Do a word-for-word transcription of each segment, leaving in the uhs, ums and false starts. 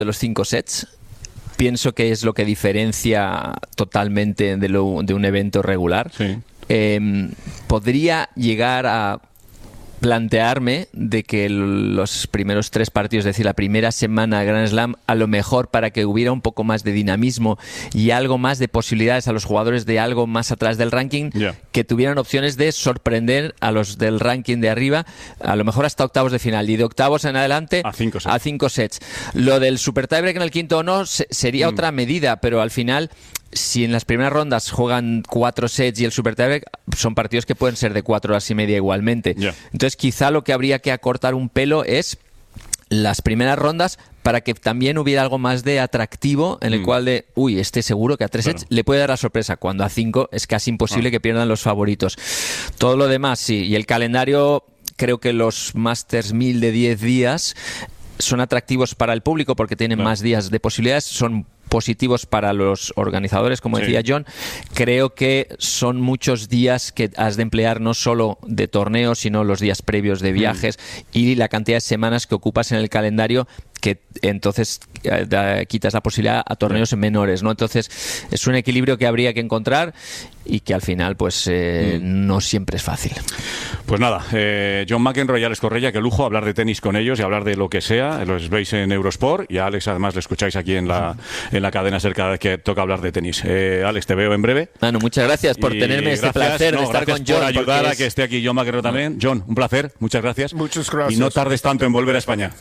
de los cinco sets. Pienso que es lo que diferencia totalmente de, lo, de un evento regular. Sí. Eh, podría llegar a plantearme de que los primeros tres partidos, es decir, la primera semana de Grand Slam, a lo mejor para que hubiera un poco más de dinamismo y algo más de posibilidades a los jugadores de algo más atrás del ranking, yeah. que tuvieran opciones de sorprender a los del ranking de arriba, a lo mejor hasta octavos de final, y de octavos en adelante a cinco sets. A cinco sets. Lo del super tiebreak en el quinto o no se, sería mm. otra medida, pero al final, si en las primeras rondas juegan cuatro sets y el super tiebreak, son partidos que pueden ser de cuatro horas y media igualmente. Yeah. Entonces quizá lo que habría que acortar un pelo es las primeras rondas para que también hubiera algo más de atractivo en el mm. cual de, uy, este seguro que a tres claro. sets le puede dar la sorpresa, cuando a cinco es casi imposible ah. que pierdan los favoritos. Todo lo demás sí, y el calendario, creo que los Masters mil de diez días son atractivos para el público porque tienen claro. más días de posibilidades, son positivos para los organizadores, como sí. decía John. Creo que son muchos días que has de emplear no solo de torneos, sino los días previos de viajes mm. y la cantidad de semanas que ocupas en el calendario, que entonces eh, quitas la posibilidad a torneos sí. menores, ¿no? Entonces es un equilibrio que habría que encontrar y que al final pues eh, mm. no siempre es fácil. Pues nada, eh, John McEnroe y Alex Correia, qué lujo hablar de tenis con ellos y hablar de lo que sea. Los veis en Eurosport y a Alex además le escucháis aquí en la, en la cadena SER cada vez que toca hablar de tenis. Eh, Alex, te veo en breve. Manu, muchas gracias por y tenerme este gracias, placer no, de estar con John. por ayudar es... a que esté aquí John McEnroe también. John, un placer, muchas gracias. Muchas gracias. Y no tardes tanto en volver a España.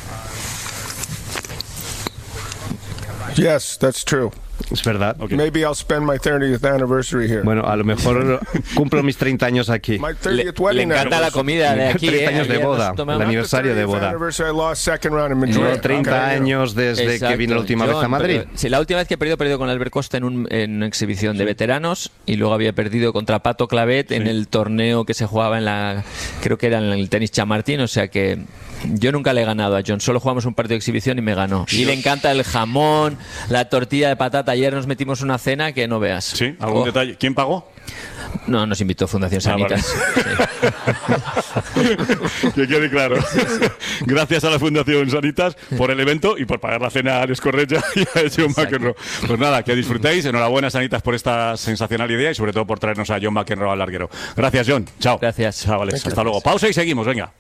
Yes, that's true. Es verdad. Okay. Maybe I'll spend my thirtieth anniversary here. Bueno, a lo mejor cumplo mis treinta años aquí. Le, le encanta la comida de aquí. treinta eh, años de boda, el aniversario de boda. No, treinta años desde Exacto. que vine la última John, vez a Madrid. Pero, sí, la última vez que he perdido, he perdido con Albert Costa en, un, en una exhibición sí. de veteranos y luego había perdido contra Pato Clavet sí. en el torneo que se jugaba en la, creo que era en el tenis Chamartín, o sea que yo nunca le he ganado a John, solo jugamos un partido de exhibición y me ganó. Y le encanta el jamón, la tortilla de patata. Ayer nos metimos una cena que no veas. Sí, algún oh. detalle. ¿Quién pagó? No, nos invitó Fundación Sanitas. Ah, vale. Sí. Que quede claro. Gracias a la Fundación Sanitas por el evento y por pagar la cena a Alex Correia y a John McEnroe. Pues nada, que disfrutéis. Enhorabuena, Sanitas, por esta sensacional idea y sobre todo por traernos a John McEnroe al larguero. Gracias, John. Chao. Gracias. Chao, Alex. Hasta luego. Pausa y seguimos. Venga.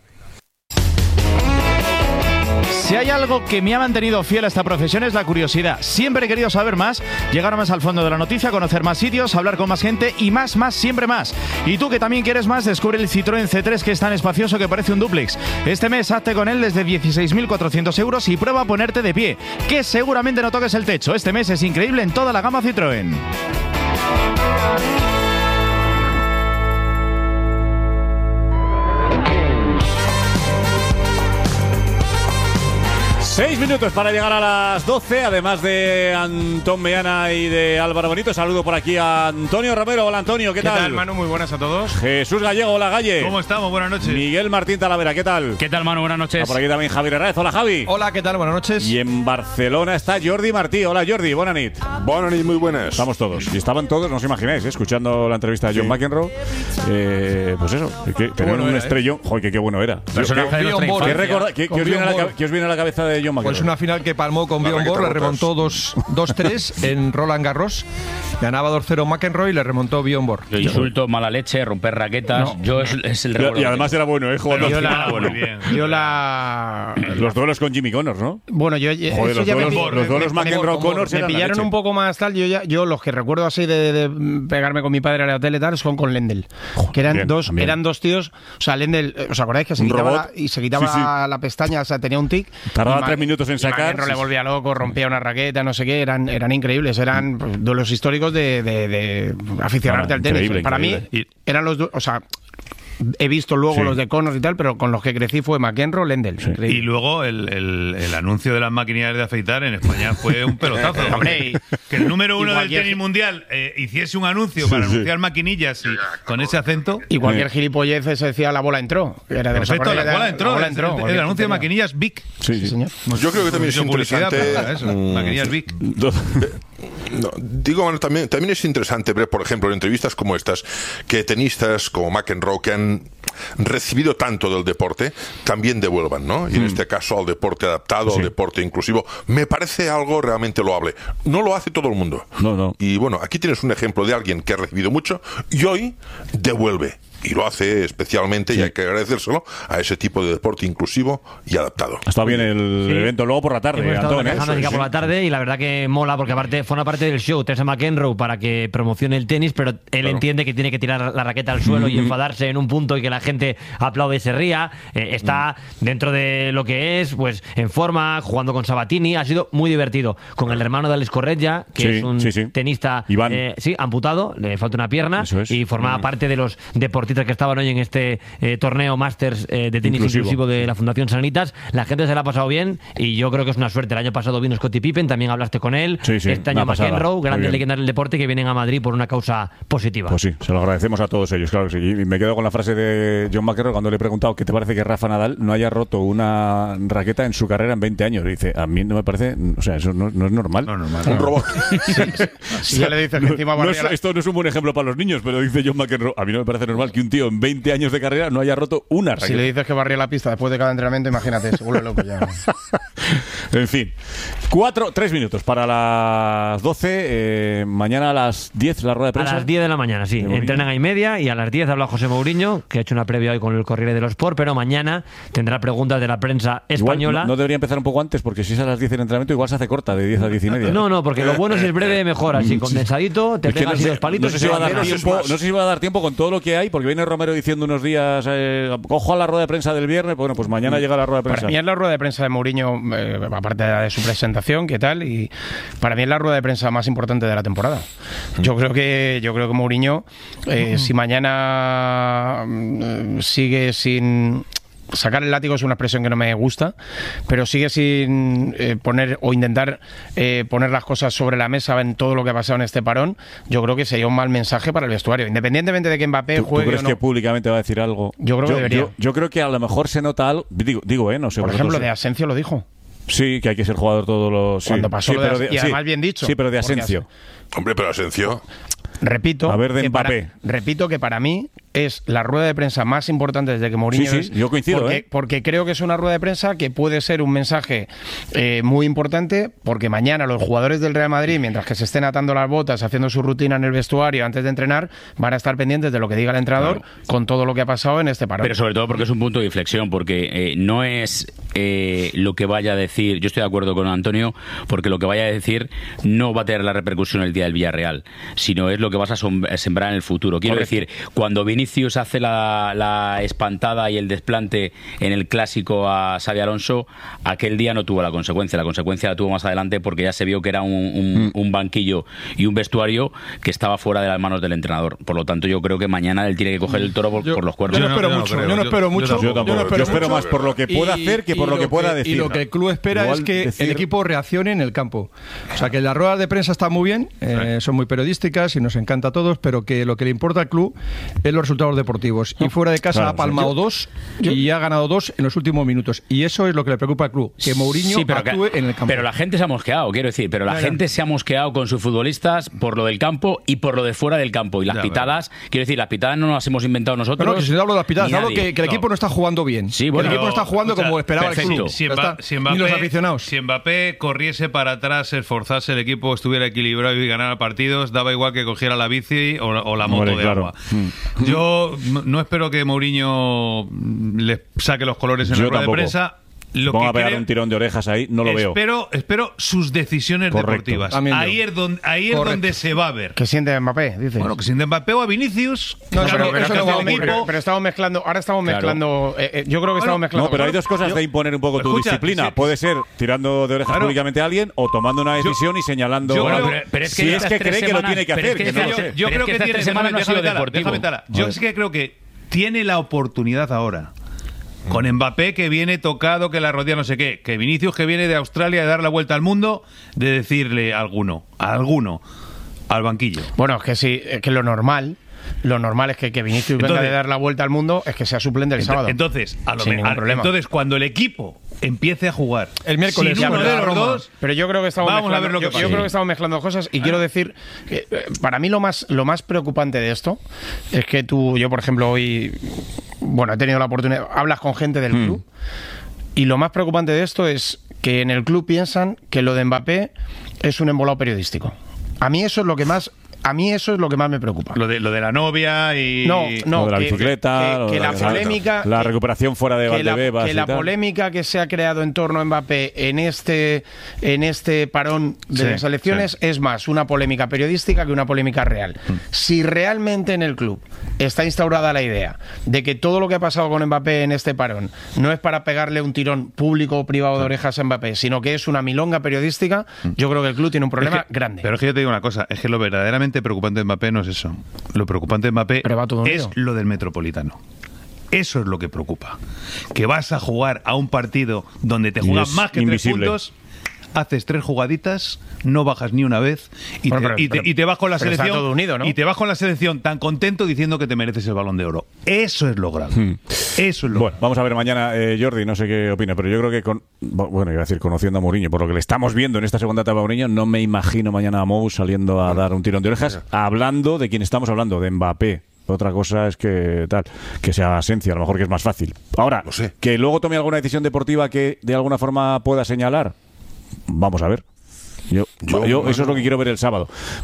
Si hay algo que me ha mantenido fiel a esta profesión es la curiosidad. Siempre he querido saber más, llegar más al fondo de la noticia, conocer más sitios, hablar con más gente y más, más, siempre más. Y tú que también quieres más, descubre el Citroën C tres, que es tan espacioso que parece un dúplex. Este mes hazte con él desde dieciséis mil cuatrocientos euros y prueba a ponerte de pie, que seguramente no toques el techo. Este mes es increíble en toda la gama Citroën. Seis minutos para llegar a las doce, además de Antón Meana y de Álvaro Bonito. Saludo por aquí a Antonio Romero. Hola, Antonio, ¿qué, ¿Qué tal? ¿Qué tal, Manu? Muy buenas a todos. Jesús Gallego, hola, Galle. ¿Cómo estamos? Buenas noches. Miguel Martín Talavera, ¿qué tal? ¿Qué tal, Manu? Buenas noches. Está por aquí también Javier Herráez. Hola, Javi. Hola, ¿qué tal? Buenas noches. Y en Barcelona está Jordi Martí. Hola, Jordi, buena nit. Buenas nit, muy buenas. Estamos todos. Y estaban todos, no os imagináis, ¿eh? escuchando la entrevista de John sí. McEnroe. Eh, pues eso, que tener bueno un era, estrellón. ¿eh? Joder, que qué bueno era. ¿Qué, ¿Qué, ¿Qué, ¿qué, os viene a la, ¿Qué os viene a la cabeza de John McEnroe? Pues una final que palmó con Bjorn Borg, le remontó dos tres en Roland Garros. Ganaba dos cero McEnroe y le remontó Bjorn Borg. Yo insulto, mala leche, romper raquetas. No. Yo es, es el y, y además era bueno, ¿eh? Jugando yo la, bueno. bien. Yo la... Los duelos con Jimmy Connors, ¿no? Bueno, yo... Joder, los, ya duelos, me, los duelos McEnroe-Connors me pillaron un poco más tal. Yo ya, yo los que recuerdo así de, de pegarme con mi padre a la tele tal son con Lendl. Que eran, bien, dos, eran dos tíos... O sea, Lendl, ¿os acordáis que se un quitaba robot? La, y se quitaba sí, sí. la pestaña? O sea, tenía un tic. Tardaba tres minutos en sacar. McEnroe sí, le volvía loco, rompía una raqueta, no sé qué. Eran, eran increíbles. Eran pues, duelos históricos de, de, de aficionarte ah, al tenis. Increíble, Para increíble. mí eran los dos... O sea, he visto luego sí. los de Connors y tal, pero con los que crecí fue McEnroe, Lendl. Sí. Y luego el, el, el anuncio de las maquinillas de afeitar en España fue un pelotazo. Hombre, que el número uno del tenis mundial eh, hiciese un anuncio sí, para sí. anunciar maquinillas y, con ese acento. Y cualquier sí. gilipollez se decía la bola entró. Era de Perfecto, la bola entró. La bola entró. El, el, el anuncio de maquinillas Vic. Sí, sí. sí señor. Yo creo que también es interesante. Eso, mm, maquinillas Vic. No, digo, bueno, también, también es interesante ver, por ejemplo, en entrevistas como estas, que tenistas como McEnroe, que han recibido tanto del deporte, también devuelvan, ¿no? Y en mm. este caso al deporte adaptado, sí. al deporte inclusivo, me parece algo realmente loable. No lo hace todo el mundo. No, no. Y bueno, aquí tienes un ejemplo de alguien que ha recibido mucho y hoy devuelve. Y lo hace especialmente, sí. y hay que agradecérselo, a ese tipo de deporte inclusivo y adaptado. Está bien el sí. evento luego por la tarde, Hemos estado Antón, ¿eh? sí, sí. por la tarde y la verdad que mola porque aparte forma parte del show Tessa McEnroe para que promocione el tenis, pero él claro. entiende que tiene que tirar la raqueta al suelo mm-hmm. y enfadarse en un punto y que la gente aplaude y se ría. Eh, está mm. dentro de lo que es, pues en forma, jugando con Sabatini. Ha sido muy divertido. Con el hermano de Alex Corretja, que sí, es un sí, sí. tenista eh, sí, amputado, le falta una pierna es. y formaba mm. parte de los deportistas que estaban hoy en este eh, torneo Masters eh, de tenis inclusivo. inclusivo de la Fundación Sanitas. La gente se la ha pasado bien y yo creo que es una suerte. El año pasado vino Scottie Pippen, también hablaste con él. Sí, sí, este año McEnroe, grandes leyendas del deporte que vienen a Madrid por una causa positiva. Pues sí, se lo agradecemos a todos ellos, claro que sí. Y me quedo con la frase de John McEnroe cuando le he preguntado ¿qué te parece que Rafa Nadal no haya roto una raqueta en su carrera en veinte años? Y dice, a mí no me parece, o sea, eso no, no es normal. No, normal. Un robot. sí, sí. Si ya le dices que encima no, no es, esto no es un buen ejemplo para los niños, pero dice John McEnroe, a mí no me parece normal que un tío en veinte años de carrera no haya roto una raqueta. Si le dices que barría la pista después de cada entrenamiento, imagínate, se vuelve loco ya. En fin, cuatro, tres minutos para las doce, eh, mañana a las diez la rueda de prensa. A las diez de la mañana, sí, entrenan a y media y a las diez habla José Mourinho, que ha hecho una previa hoy con el Corriere dello Sport, pero mañana tendrá preguntas de la prensa española. Igual, no, no debería empezar un poco antes, porque si es a las diez el entrenamiento, igual se hace corta, de diez a diez y media. No, no, porque lo bueno si es breve mejor, así condensadito, te pegas no dos palitos. No sé, si va a dar tiempo, no sé si va a dar tiempo con todo lo que hay, porque viene Romero diciendo unos días, eh, ojo a la rueda de prensa del viernes, bueno, pues mañana llega la rueda de prensa. Para mí es la rueda de prensa de Mourinho, eh, aparte de su presentación, ¿qué tal? Y para mí es la rueda de prensa más importante de la temporada. Yo creo que yo creo que Mourinho, eh, si mañana eh, sigue sin... Sacar el látigo es una expresión que no me gusta, pero sigue sin eh, poner o intentar eh, poner las cosas sobre la mesa en todo lo que ha pasado en este parón. Yo creo que sería un mal mensaje para el vestuario, independientemente de que Mbappé ¿Tú, juegue ¿tú crees o no? que públicamente va a decir algo? Yo creo que yo, debería. Yo, yo creo que a lo mejor se nota algo. Digo, digo eh, no sé. Por ejemplo, de Asensio lo dijo. Sí, que hay que ser jugador todos los... Sí. Cuando pasó sí, lo de, pero de, y además sí, bien dicho. Sí, pero de Asensio. Hombre, pero Asensio... Repito, a ver, de que Mbappé. Para, repito que para mí es la rueda de prensa más importante desde que Mourinho sí, sí, yo coincido, porque, ¿eh? porque creo que es una rueda de prensa que puede ser un mensaje eh, muy importante, porque mañana los jugadores del Real Madrid, mientras que se estén atando las botas, haciendo su rutina en el vestuario antes de entrenar, van a estar pendientes de lo que diga el entrenador, claro, con todo lo que ha pasado en este parón. Pero sobre todo porque es un punto de inflexión, porque eh, no es eh, lo que vaya a decir, yo estoy de acuerdo con Antonio, porque lo que vaya a decir no va a tener la repercusión el día del Villarreal, sino es lo que vas a sembrar en el futuro. Quiero Correcto. decir, cuando Vinicius hace la, la espantada y el desplante en el clásico a Xabi Alonso, aquel día no tuvo la consecuencia. La consecuencia la tuvo más adelante porque ya se vio que era un, un, mm. un banquillo y un vestuario que estaba fuera de las manos del entrenador. Por lo tanto, yo creo que mañana él tiene que coger el toro por, yo, por los cuernos. Yo no espero mucho. Yo no espero mucho. Yo, yo, yo, yo espero más por lo que pueda y, hacer que por lo, lo que pueda decir. Y lo que el club espera Igual es que decir... el equipo reaccione en el campo. O sea, que las ruedas de prensa están muy bien, eh, sí. son muy periodísticas y nos encanta a todos, pero que lo que le importa al club es los resultados deportivos. Y fuera de casa claro, ha palmado sí. dos yo, y ha ganado dos en los últimos minutos. Y eso es lo que le preocupa al club, que Mourinho sí, actúe que, en el campo. Pero la gente se ha mosqueado, quiero decir, pero la ya, gente ya. se ha mosqueado con sus futbolistas por lo del campo y por lo de fuera del campo. Y las ya, pitadas, bueno. quiero decir, las pitadas no las hemos inventado nosotros. No, no que si no hablo de las pitadas, hablo que, que el equipo no. no está jugando bien. Sí, bueno, el equipo no está jugando escucha, como esperaba perfecto. el club. Si, Mba, si Mbappé, ni los aficionados. Si Mbappé corriese para atrás, se esforzase, el equipo estuviera equilibrado y ganara partidos, daba igual que cogiera la bici o, o la moto Hombre, de claro. agua. Mm. Yo no espero que Mourinho le saque los colores en Yo la rueda tampoco. de prensa. Lo Vamos que a pegar creo, un tirón de orejas ahí, no lo espero, veo. Espero sus decisiones Correcto. deportivas. Ahí es donde, ahí es donde se va a ver. Que siente Mbappé, dice. Bueno, que siente Mbappé o a Vinicius. No, claro, pero, pero, eso no vamos, pero, pero estamos mezclando. Ahora estamos claro. mezclando. Eh, eh, yo creo que bueno, estamos mezclando. No, pero hay dos cosas yo, de imponer un poco tu escucha, disciplina. Sí. Puede ser tirando de orejas claro. públicamente a alguien o tomando una decisión yo, y señalando. Yo bueno, pero, pero es que si es que cree semanas, que lo tiene que hacer. Que que no yo, lo sé. Yo creo que, que tiene. Semana no ha sido deportivo. Yo sí que creo que tiene la oportunidad ahora. Con Mbappé que viene tocado, que la rodilla no sé qué, que Vinicius que viene de Australia de dar la vuelta al mundo, de decirle a alguno, a alguno, al banquillo. Bueno, es que sí, es que lo normal, lo normal es que, que Vinicius entonces, venga de dar la vuelta al mundo, es que sea suplente el ent- sábado. Entonces, a lo sin me- ningún a- problema. entonces cuando el equipo empiece a jugar el miércoles, sin uno de los Roma. dos, pero yo creo que estamos vamos a ver lo que yo, pasa. yo creo que estamos mezclando cosas y ah. quiero decir que para mí lo más lo más preocupante de esto es que tú, yo por ejemplo hoy bueno, he tenido la oportunidad, hablas con gente del mm. club, y lo más preocupante de esto es que en el club piensan que lo de Mbappé es un embolado periodístico. A mí eso es lo que más... A mí eso es lo que más me preocupa. Lo de, lo de la novia y... No, no. Lo de la que, bicicleta... Que, que la polémica... La recuperación fuera de Valdebebas Que la, que la polémica que se ha creado en torno a Mbappé en este, en este parón de sí, las elecciones sí. es más una polémica periodística que una polémica real. Mm. Si realmente en el club está instaurada la idea de que todo lo que ha pasado con Mbappé en este parón no es para pegarle un tirón público o privado de orejas a Mbappé, sino que es una milonga periodística, mm. yo creo que el club tiene un problema es que, grande. Pero es que yo te digo una cosa, es que lo verdaderamente preocupante de Mbappé no es eso. Lo preocupante de Mbappé es lo del Metropolitano. Eso es lo que preocupa. Que vas a jugar a un partido donde te juegan más que invisible. tres puntos, haces tres jugaditas, no bajas ni una vez y, bueno, te, pero, y, te, pero, y te vas con la selección todo unido, ¿no? y te vas con la selección tan contento diciendo que te mereces el Balón de Oro. Eso es lo grave. Hmm. Eso es lo bueno, grave. Vamos a ver mañana, eh, Jordi, no sé qué opina, pero yo creo que con, bueno, iba a decir conociendo a Mourinho, por lo que le estamos viendo en esta segunda etapa a Mourinho, no me imagino mañana a Mou saliendo a dar un tirón de orejas, hablando de quién estamos hablando, de Mbappé. Otra cosa es que tal, que sea Asencio, a lo mejor que es más fácil. Ahora, no sé. Que luego tome alguna decisión deportiva que de alguna forma pueda señalar. Vamos a ver. Yo, yo, yo eso es lo que quiero ver el sábado.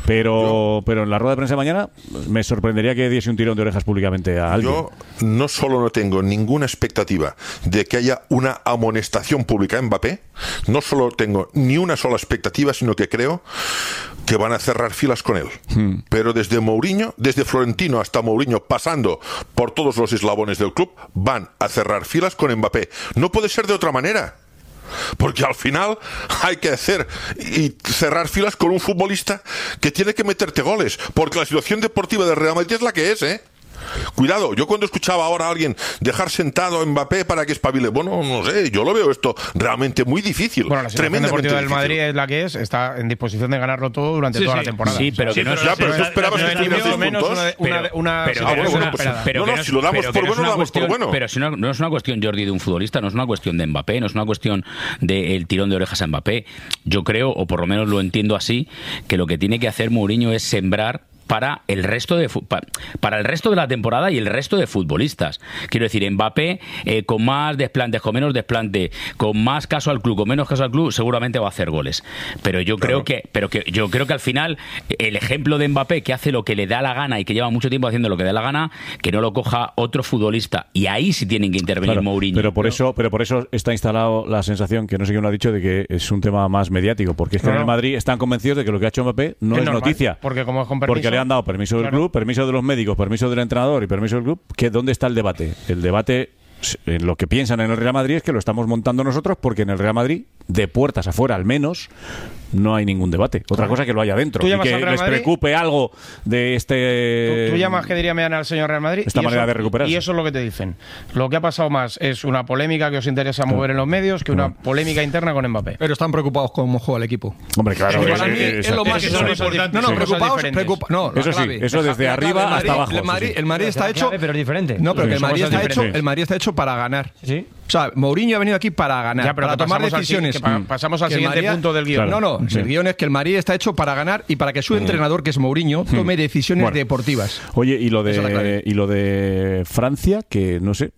Pero, pero en la rueda de prensa de mañana me sorprendería que diese un tirón de orejas públicamente a alguien. Yo no solo no tengo ninguna expectativa de que haya una amonestación pública en Mbappé, no solo tengo ni una sola expectativa, sino que creo que van a cerrar filas con él. Hmm. Pero desde Mourinho, desde Florentino hasta Mourinho, pasando por todos los eslabones del club, van a cerrar filas con Mbappé. No puede ser de otra manera. Porque al final hay que hacer y cerrar filas con un futbolista que tiene que meterte goles, porque la situación deportiva del Real Madrid es la que es, ¿eh? Cuidado, yo cuando escuchaba ahora a alguien dejar sentado a Mbappé para que espabile, bueno, no sé, yo lo veo esto realmente muy difícil. Bueno, la situación deportiva del Madrid es la que es, está en disposición de ganarlo todo durante sí, toda sí. la temporada. Sí, pero sí, que no pero es... Ya, pero tú esperabas que tuviera seis puntos. Una, una, pero, una, pero, una, pues, pero no, no, si lo damos por bueno, lo damos por bueno. Pero si no, no es una cuestión, Jordi, de un futbolista, no es una cuestión de Mbappé, no es una cuestión del tirón de orejas a Mbappé. Yo creo, o por lo menos lo entiendo así, que lo que tiene que hacer Mourinho es sembrar para el resto de para el resto de la temporada y el resto de futbolistas. Quiero decir, Mbappé eh, con más desplante, con menos desplante, con más caso al club, con menos caso al club, seguramente va a hacer goles. Pero yo claro. creo que pero que yo creo que al final el ejemplo de Mbappé, que hace lo que le da la gana y que lleva mucho tiempo haciendo lo que le da la gana, que no lo coja otro futbolista, y ahí sí tienen que intervenir claro, Mourinho. Pero por ¿no? eso, pero por eso está instalado la sensación, que no sé quién lo ha dicho, de que es un tema más mediático, porque es que no, en el Madrid están convencidos de que lo que ha hecho Mbappé no es, es normal, noticia. Porque como es con permiso, porque le han dado permiso del claro. club, permiso de los médicos, permiso del entrenador y permiso del club. ¿Que ¿Dónde está el debate? El debate, en lo que piensan en el Real Madrid, es que lo estamos montando nosotros, porque en el Real Madrid, de puertas afuera al menos, no hay ningún debate. Otra cosa que lo haya dentro. Y que les Madrid? preocupe algo de este... ¿Tú, tú llamas, que diría mañana al señor Real Madrid? Esta manera eso, de recuperarse. Y eso es lo que te dicen. Lo que ha pasado más es una polémica que os interesa mover en los medios que una polémica interna con Mbappé. Pero están preocupados con cómo juega el equipo. Hombre, claro. Es, para mí es, es lo más importante. No, no, preocupados. Preocupa, no, eso sí, eso desde arriba Madrid, hasta abajo. El Madrid, sí. el Madrid está hecho... Pero es diferente. No, pero que el Madrid está hecho, el Madrid está hecho para ganar. ¿Sí? O sea, Mourinho ha venido aquí para ganar, ya, pero para tomar decisiones. Al, que pa pasamos al siguiente María, punto del guión. Claro, no, no, sí. El guión es que el Madrid está hecho para ganar y para que su entrenador, que es Mourinho, tome decisiones bueno. deportivas. Oye, y lo de y lo de Francia, que no sé...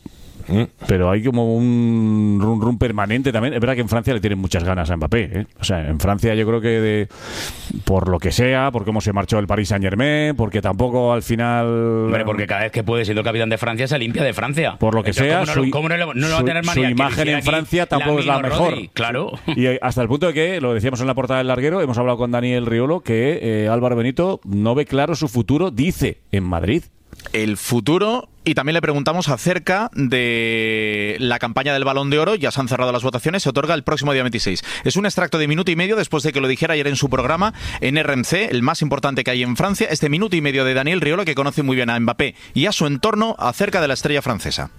Pero hay como un run run permanente también. Es verdad que en Francia le tienen muchas ganas a Mbappé, ¿eh? O sea, en Francia yo creo que de, por lo que sea, por cómo se marchó el Paris Saint-Germain, porque tampoco al final... Hombre, porque cada vez que puede ser el capitán de Francia se limpia de Francia. Por lo que Entonces, sea, ¿cómo su, no, cómo no, no, no su, va a tener su imagen en Francia tampoco es la mejor. Rodri, claro. Y hasta el punto de que, lo decíamos en la portada del larguero, hemos hablado con Daniel Riolo, que eh, Álvaro Benito no ve claro su futuro, dice, en Madrid. El futuro, y también le preguntamos acerca de la campaña del Balón de Oro. Ya se han cerrado las votaciones, se otorga el próximo día veintiséis. Es un extracto de minuto y medio después de que lo dijera ayer en su programa en R M C, el más importante que hay en Francia, este minuto y medio de Daniel Riolo, que conoce muy bien a Mbappé y a su entorno acerca de la estrella francesa.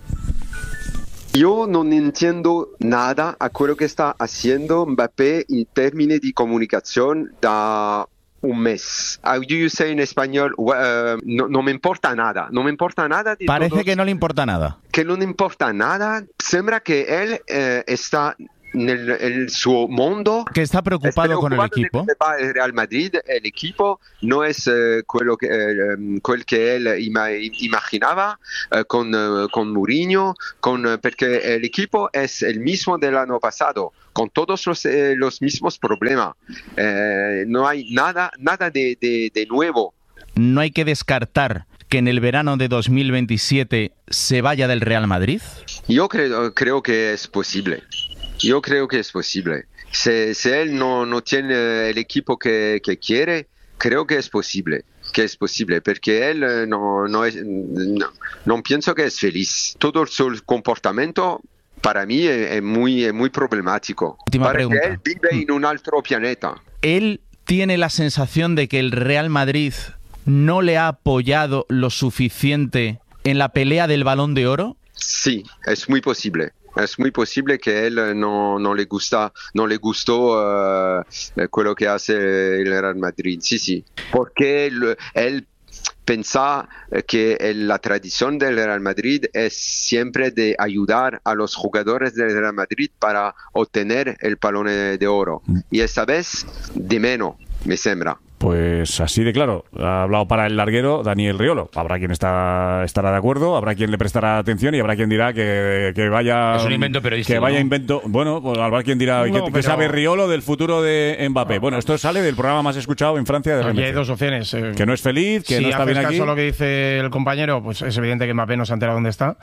Yo no entiendo nada a quello que está haciendo Mbappé en términos de comunicación da un mes. How do you say en español? Uh, no, no me importa nada. No me importa nada. De Parece todos, que no le importa nada. Que no le importa nada. Sembra que él eh, está nel, nel suo mondo. Que está preocupado con el equipo. Il Real Madrid, el equipo no es eh, quello che, eh, quel che él ima, imaginaba eh, con, eh, con Mourinho, con, perché el equipo es el mismo del año pasado, con todos los, eh, los mismos problemas. Eh, no hay nada, nada de, de, de nuevo. No hay que descartar que en el verano de dos mil veintisiete se vaya del Real Madrid. Yo creo, creo que es posible. Yo creo que es posible. Si, si él no, no tiene el equipo que, que quiere, creo que es posible. Que es posible, porque él no, no, es, no, no pienso que es feliz. Todo su comportamiento para mí es, es muy, es muy problemático. Última para pregunta. que él vive en un otro planeta. Él tiene la sensación de que el Real Madrid no le ha apoyado lo suficiente en la pelea del Balón de Oro. Sí, es muy posible. Es muy posible que él no, no le gusta, no le gustó uh, quello que hace el Real Madrid. Sí, sí. Porque él, él piensa que la tradición del Real Madrid es siempre de ayudar a los jugadores del Real Madrid para obtener el Balón de Oro. Y esta vez de menos, me sembra. Pues así de claro, ha hablado para el larguero Daniel Riolo. Habrá quien está, estará de acuerdo, habrá quien le prestará atención y habrá quien dirá que, que vaya... Es un invento periodístico, Que vaya ¿no? invento... Bueno, pues habrá quien dirá No, que, que pero- sabe Riolo del futuro de Mbappé. Bueno, esto sale del programa más escuchado en Francia de Aquí Remece. hay dos opciones. eh, Que no es feliz, que si no está bien haces aquí. caso a lo que dice el compañero, pues es evidente que Mbappé no se ha enterado dónde está.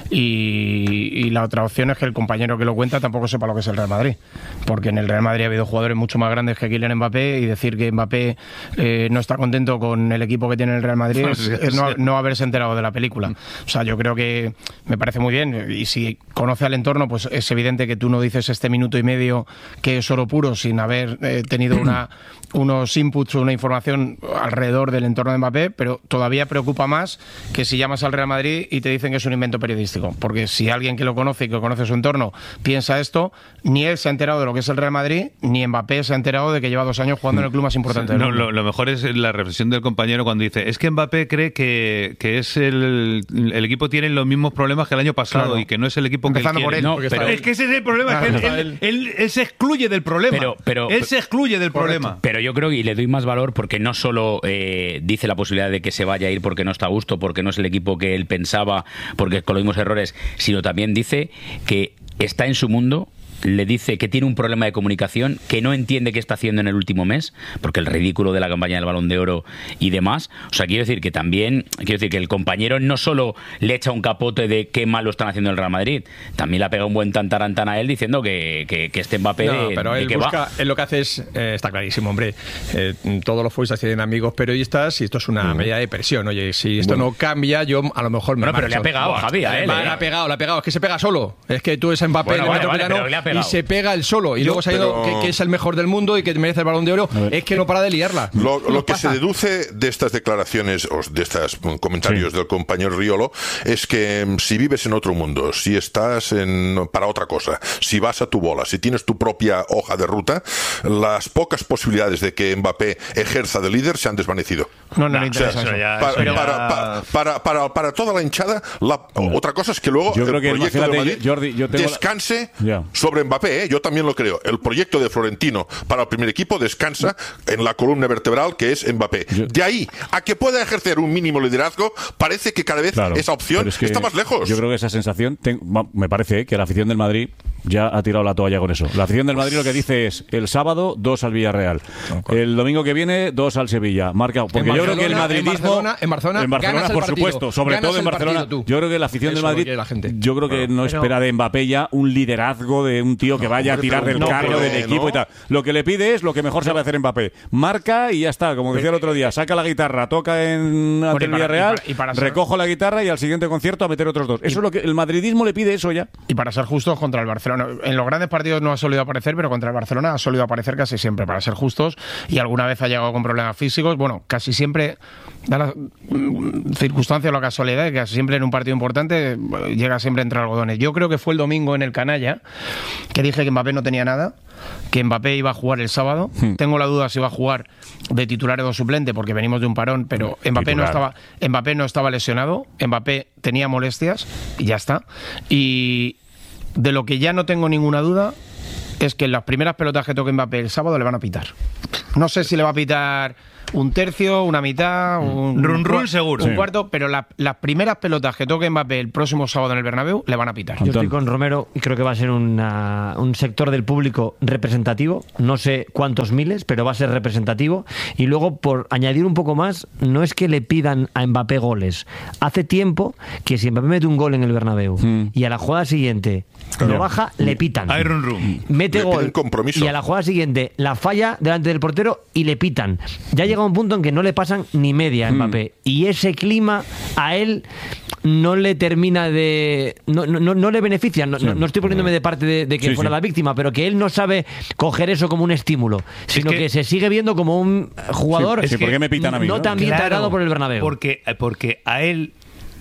Y, y la otra opción es que el compañero que lo cuenta tampoco sepa lo que es el Real Madrid. Porque en el Real Madrid ha habido jugadores mucho más grandes que Kylian Mbappé, y decir que Mbappé eh, no está contento con el equipo que tiene el Real Madrid es, es no, no haberse enterado de la película. O sea, yo creo que me parece muy bien. Y si conoce al entorno, pues es evidente que tú no dices este minuto y medio que es oro puro sin haber eh, tenido una, unos inputs o una información alrededor del entorno de Mbappé, pero todavía preocupa más que si llamas al Real Madrid y te dicen que es un invento periodístico. Porque si alguien que lo conoce y que conoce su entorno piensa esto, ni él se ha enterado de lo que es el Real Madrid, ni Mbappé se ha enterado de que lleva dos años jugando en el club más importante del No, mundo. lo, lo mejor es la reflexión del compañero cuando dice, es que Mbappé cree que, que es el, el equipo tiene los mismos problemas que el año pasado, Claro. y que no es el equipo Empezando que él por quiere. él, No, porque pero está es él. que ese es el problema, Claro, es que está él, él- él se excluye del problema. Pero- pero- él se excluye del Correcto. problema. Pero yo creo, y le doy más valor, porque no solo eh, dice la posibilidad de que se vaya a ir porque no está a gusto, porque no es el equipo que él pensaba, porque con los mismos errores, sino también dice que está en su mundo, le dice que tiene un problema de comunicación, que no entiende qué está haciendo en el último mes, porque el ridículo de la campaña del Balón de Oro y demás. O sea, quiero decir que también, quiero decir que el compañero no solo le echa un capote de qué mal lo están haciendo el Real Madrid, también le ha pegado un buen tantarantán a él diciendo que, que, que este Mbappé No, Eh, pero de él qué busca, va. él lo que hace es, eh, está clarísimo, hombre, eh, todos los futbolistas tienen amigos periodistas y esto es una medida de presión. Oye, si esto Bueno. no cambia, yo a lo mejor me Bueno, pero le marcho. ha pegado, Buah, Javi, a él, Le ¿eh? ha pegado, le ha pegado. Es que se pega solo. Es que tú eres Mbappé Bueno, en el vale, vale, metropolitano pero le ha pegado. y se pega él solo. Y Yo- luego se ha ido pero- que, que es el mejor del mundo y que merece el Balón de Oro. Es que no para de liarla. Lo, ¿Qué lo nos que pasa? se deduce de estas declaraciones o de estos comentarios del compañero Riolo es que mm, si vives en otro mundo, si estás en, para otra cosa, si vas a tu bola, si tienes tu propia hoja de ruta, las pocas posibilidades de que Mbappé ejerza de líder se han desvanecido. No, no le O sea, interesa eso. para, Pero- para- para- para- para- para toda la hinchada, la- otra cosa es que luego Yo creo el que, proyecto de imagínate, Madrid Jordi, yo tengo la- descanse Ya. sobre Mbappé, ¿eh? Yo también lo creo. El proyecto de Florentino para el primer equipo descansa en la columna vertebral que es Mbappé. De ahí a que pueda ejercer un mínimo liderazgo, parece que cada vez Claro, esa opción pero es que está más lejos. Yo creo que esa sensación, ten- ma- me parece eh, que la afición del Madrid ya ha tirado la toalla con eso. La afición del Madrid lo que dice es el sábado dos al Villarreal, el domingo que viene dos al Sevilla. Marca, porque En yo creo que el Barcelona- madridismo en Barcelona- en Barcelona en Barcelona, ganas el por partido. supuesto, sobre Ganas todo en el Barcelona. partido tú. Yo creo que la afición Eso del lo Madrid, quiere la gente. yo creo que no pero- espera de Mbappé ya un liderazgo de un tío que vaya a hombre, tirar pero del no, carro pero del no. equipo y tal. Lo que le pide es lo que mejor sabe hacer Mbappé. Marca y ya está, como decía el otro día, saca la guitarra, toca en ante Bueno, y el para- Villarreal, y para- y para ser- recojo la guitarra y al siguiente concierto a meter otros dos. Eso es lo que el madridismo le pide, eso ya. Y para ser justos contra el Barcelona. En los grandes partidos no ha solido aparecer, pero contra el Barcelona ha solido aparecer casi siempre, para ser justos. Y alguna vez ha llegado con problemas físicos. Bueno, casi siempre, da la mm, circunstancia o la casualidad, que casi siempre en un partido importante eh, llega siempre entre algodones. Yo creo que fue el domingo en el Canalla que dije que Mbappé no tenía nada, que Mbappé iba a jugar el sábado. Tengo la duda si iba a jugar de titular o de suplente, porque venimos de un parón, pero Mbappé no Titular. estaba, Mbappé no estaba lesionado, Mbappé tenía molestias y ya está. Y de lo que ya no tengo ninguna duda es que las primeras pelotas que toque Mbappé el sábado le van a pitar. No sé si le va a pitar un tercio, una mitad, un, run, run, seguro. un Sí. cuarto, pero la, las primeras pelotas que toque Mbappé el próximo sábado en el Bernabéu le van a pitar. Yo estoy con Romero y creo que va a ser una, un sector del público representativo, no sé cuántos miles, pero va a ser representativo. Y luego, por añadir un poco más, no es que le pidan a Mbappé goles. Hace tiempo que si Mbappé mete un gol en el Bernabéu mm. y a la jugada siguiente claro. lo baja, le pitan. Hay run, run. Mete le gol compromiso. y a la jugada siguiente la falla delante del portero y le pitan. Ya llega un punto en que no le pasan ni media a Mbappé. Mm. Y ese clima a él no le termina de... No, no, no le beneficia. No, sí. no, no estoy poniéndome de parte de, de que sí, fuera sí. la víctima, pero que él no sabe coger eso como un estímulo, sino es que, que se sigue viendo como un jugador sí, es que, ¿por qué me pitan a mí, no, no? tan bien Claro, tratado por el Bernabéu. Porque, porque a él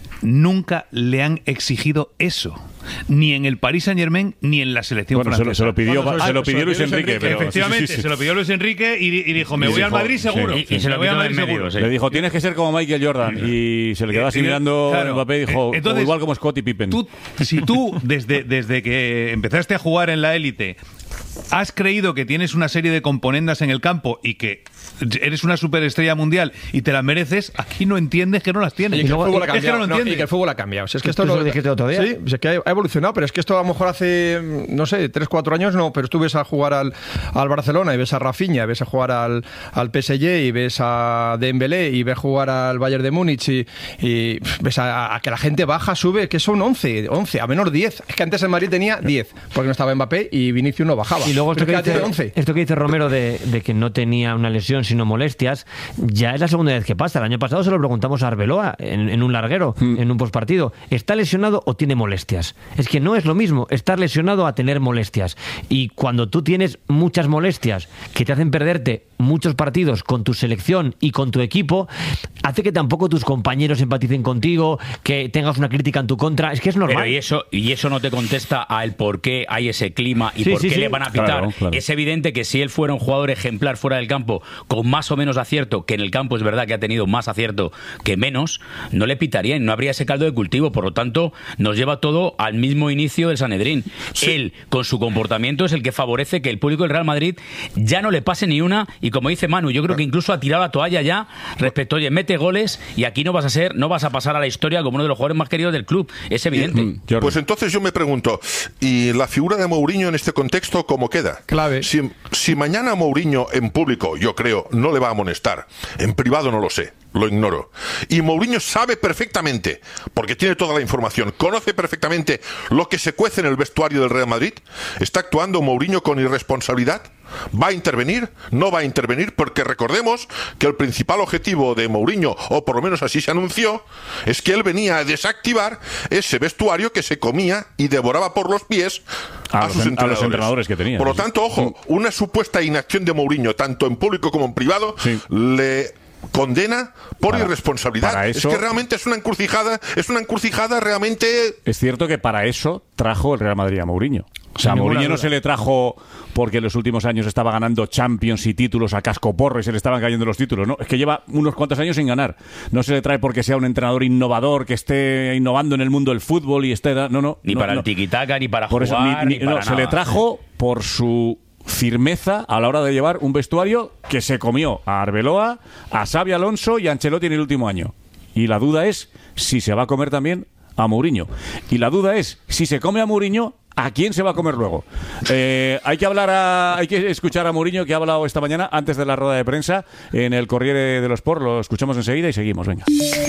nunca le han exigido eso. Ni en el Paris Saint-Germain ni en la selección bueno, francesa. Se lo, se lo pidió, bueno, se lo pidió Luis Enrique. Pero, efectivamente, sí, sí, sí. se lo pidió Luis Enrique y, y dijo, me y voy dijo, al Madrid seguro. Sí, y, y se lo voy al Madrid medio, seguro. Sí. Le dijo, tienes que ser como Michael Jordan. Y se le quedó así y, mirando claro, Mbappé y dijo, entonces, igual como Scottie Pippen. Tú, si tú, desde, desde que empezaste a jugar en la élite, has creído que tienes una serie de componendas en el campo y que eres una superestrella mundial y te las mereces, aquí no entiendes que no las tienes. Y que el fútbol ha cambiado. Es que no lo no, entiendes. y que el fútbol ha cambiado. Si es que esto ¿Tú no lo dijiste otro día? Sí, es que ha evolucionado, pero es que esto a lo mejor hace, no sé, tres, cuatro años no, pero tú ves a jugar al, al Barcelona y ves a Rafinha, ves a jugar al, al P S G y ves a Dembélé y ves jugar al Bayern de Múnich y, y ves a, a que la gente baja, sube, que son once, once, a menos diez. Es que antes el Madrid tenía diez, porque no estaba Mbappé y Vinicius no bajaba. Y luego esto que, dice, once. esto que dice Romero de, de que no tenía una lesión sino molestias, ya es la segunda vez que pasa. El año pasado se lo preguntamos a Arbeloa en, en un larguero, mm. en un postpartido. ¿Está lesionado o tiene molestias? Es que no es lo mismo estar lesionado a tener molestias. Y cuando tú tienes muchas molestias que te hacen perderte muchos partidos con tu selección y con tu equipo, hace que tampoco tus compañeros empaticen contigo, que tengas una crítica en tu contra. Es que es normal. Pero y eso, y eso no te contesta al por qué hay ese clima y sí, por sí, qué sí. le van a pitar. Claro, claro. Es evidente que si él fuera un jugador ejemplar fuera del campo, con más o menos acierto, que en el campo es verdad que ha tenido más acierto que menos, no le pitarían, no habría ese caldo de cultivo. Por lo tanto, nos lleva todo al mismo inicio del Sanedrín. Sí. Él, con su comportamiento, es el que favorece que el público del Real Madrid ya no le pase ni una, y como dice Manu, yo creo que incluso ha tirado la toalla ya respecto, oye, mete goles y aquí no vas a ser, no vas a pasar a la historia como uno de los jugadores más queridos del club. Es evidente. Pues entonces yo me pregunto, ¿y la figura de Mourinho en este contexto cómo queda? Clave. Si, si mañana Mourinho en público, yo creo, no le va a amonestar, en privado no lo sé, lo ignoro. Y Mourinho sabe perfectamente, porque tiene toda la información, conoce perfectamente lo que se cuece en el vestuario del Real Madrid. ¿Está actuando Mourinho con irresponsabilidad? ¿Va a intervenir? ¿No va a intervenir? Porque recordemos que el principal objetivo de Mourinho, o por lo menos así se anunció, es que él venía a desactivar ese vestuario que se comía y devoraba por los pies a, a, sus los, entrenadores. a los entrenadores que tenía. Por lo tanto, ojo, una supuesta inacción de Mourinho, tanto en público como en privado, sí. le condena por para, irresponsabilidad. Para eso, es que realmente es una encrucijada, es una encrucijada realmente... Es cierto que para eso trajo el Real Madrid a Mourinho. O sea, a Mourinho no se le trajo porque en los últimos años estaba ganando Champions y títulos a casco porro y se le estaban cayendo los títulos. No, es que lleva unos cuantos años sin ganar. No se le trae porque sea un entrenador innovador que esté innovando en el mundo del fútbol y esté... No, no. Ni no, para no. el tiquitaca, ni para por jugar, eso, ni, ni, ni para no, nada. Se le trajo por su firmeza a la hora de llevar un vestuario que se comió a Arbeloa, a Xabi Alonso y a Ancelotti en el último año. Y la duda es si se va a comer también a Mourinho. Y la duda es si se come a Mourinho, ¿a quién se va a comer luego? Eh, hay que hablar a, hay que escuchar a Mourinho, que ha hablado esta mañana antes de la rueda de prensa en el Corriere dello Sport. Lo escuchamos enseguida y seguimos. Venga.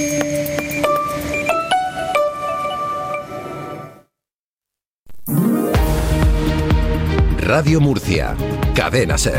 Radio Murcia, Cadena SER.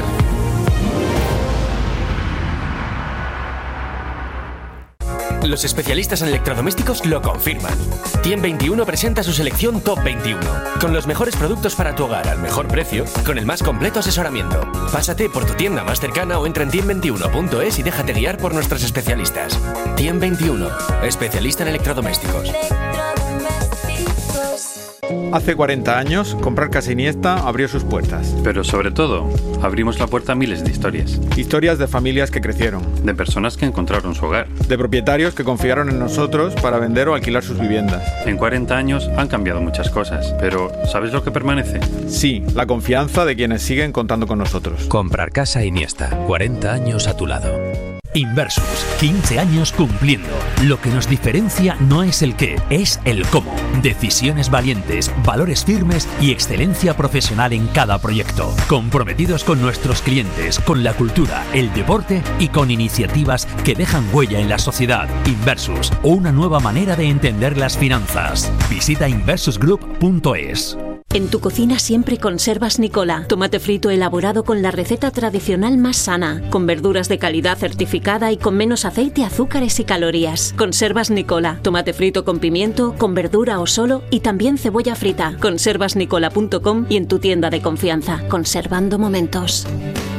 Los especialistas en electrodomésticos lo confirman. Tiem veintiuno presenta su selección Top veintiuno, con los mejores productos para tu hogar al mejor precio, con el más completo asesoramiento. Pásate por tu tienda más cercana o entra en tiem veintiuno punto es y déjate guiar por nuestros especialistas. Tiem veintiuno, especialista en electrodomésticos. Hace cuarenta años, comprar Casa Iniesta abrió sus puertas. Pero sobre todo, abrimos la puerta a miles de historias. Historias de familias que crecieron. De personas que encontraron su hogar. De propietarios que confiaron en nosotros para vender o alquilar sus viviendas. En cuarenta años han cambiado muchas cosas, pero ¿sabes lo que permanece? Sí, la confianza de quienes siguen contando con nosotros. Comprar Casa Iniesta, cuarenta años a tu lado. Inversus, quince años cumpliendo. Lo que nos diferencia no es el qué, es el cómo. Decisiones valientes, valores firmes y excelencia profesional en cada proyecto. Comprometidos con nuestros clientes, con la cultura, el deporte y con iniciativas que dejan huella en la sociedad. Inversus, una nueva manera de entender las finanzas. Visita inversus group punto es. En tu cocina siempre conservas Nicola, tomate frito elaborado con la receta tradicional más sana, con verduras de calidad certificada y con menos aceite, azúcares y calorías. Conservas Nicola, tomate frito con pimiento, con verdura o solo y también cebolla frita. conservas nicola punto com y en tu tienda de confianza, conservando momentos.